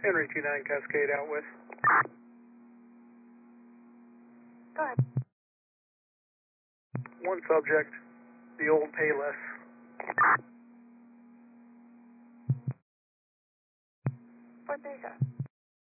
Henry 29 Cascade out with. Go ahead. One subject, the old Payless. What they got?